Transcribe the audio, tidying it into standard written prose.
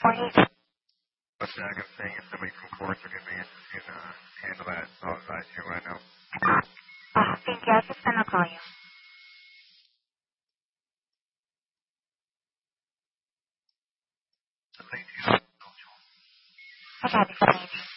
But I'm saying if somebody from court or Advance can handle that, so I'll advise you right now. Thank you. I'll just gonna call you. Thank you. Okay, thank you.